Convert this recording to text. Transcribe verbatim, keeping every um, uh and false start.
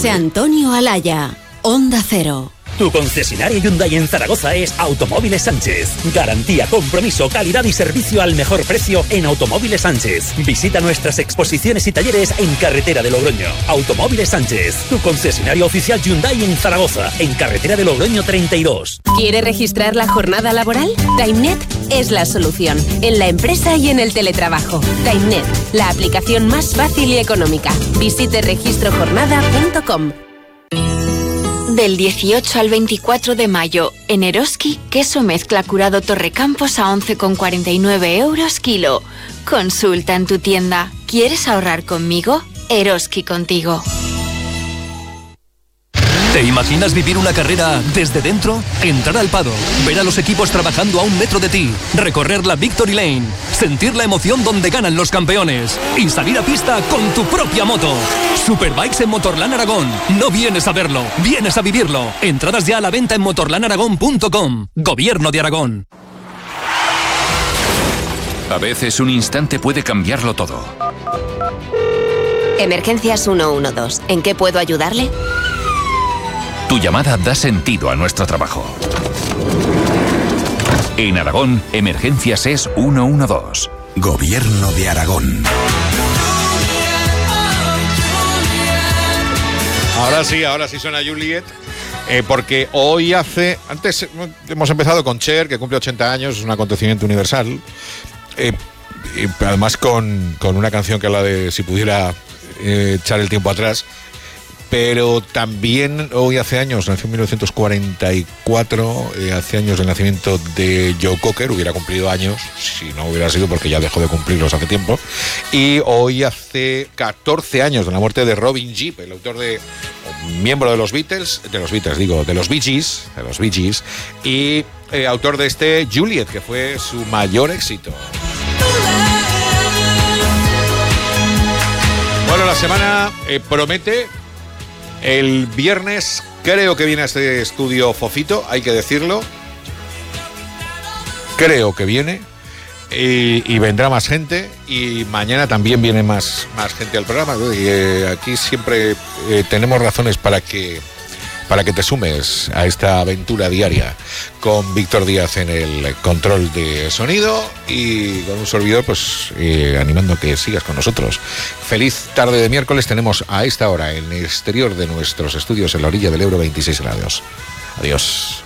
José Antonio Alaya, Onda Cero. Tu concesionario Hyundai en Zaragoza es Automóviles Sánchez. Garantía, compromiso, calidad y servicio al mejor precio en Automóviles Sánchez. Visita nuestras exposiciones y talleres en Carretera de Logroño. Automóviles Sánchez, tu concesionario oficial Hyundai en Zaragoza, en Carretera de Logroño treinta y dos. ¿Quiere registrar la jornada laboral? TimeNet es la solución, en la empresa y en el teletrabajo. TimeNet, la aplicación más fácil y económica. Visite registro jornada punto com. Del dieciocho al veinticuatro de mayo, en Eroski, queso mezcla curado Torrecampos a once con cuarenta y nueve euros kilo. Consulta en tu tienda. ¿Quieres ahorrar conmigo? Eroski contigo. ¿Te imaginas vivir una carrera desde dentro? Entrar al paddock, ver a los equipos trabajando a un metro de ti, recorrer la Victory Lane, sentir la emoción donde ganan los campeones y salir a pista con tu propia moto. Superbikes en Motorland Aragón. No vienes a verlo, vienes a vivirlo. Entradas ya a la venta en motorland aragón punto com. Gobierno de Aragón. A veces un instante puede cambiarlo todo. Emergencias ciento doce. ¿En qué puedo ayudarle? Tu llamada da sentido a nuestro trabajo. En Aragón, Emergencias es ciento doce. Gobierno de Aragón. Ahora sí, ahora sí suena Juliet, eh, porque hoy hace... Antes hemos empezado con Cher, que cumple ochenta años, es un acontecimiento universal. Eh, y además con, con una canción que habla de si pudiera eh, echar el tiempo atrás. Pero también hoy hace años, nació en mil novecientos cuarenta y cuatro, eh, hace años del nacimiento de Joe Cocker, hubiera cumplido años, si no hubiera sido porque ya dejó de cumplirlos hace tiempo. Y hoy hace catorce años de la muerte de Robin Gibb, el autor de, miembro de los Beatles, de los Beatles digo, de los Bee Gees, de los Bee Gees, y eh, autor de este Juliet, que fue su mayor éxito. Bueno, la semana eh, promete. El viernes creo que viene a este estudio Fofito, hay que decirlo. Creo que viene. Y, y vendrá más gente. Y mañana también viene más, más gente al programa. Y, eh, aquí siempre eh, tenemos razones para que, para que te sumes a esta aventura diaria. Con Víctor Díaz en el control de sonido y con un servidor pues eh, animando a que sigas con nosotros. Feliz tarde de miércoles. Tenemos a esta hora en el exterior de nuestros estudios en la orilla del Ebro veintiséis grados. Adiós.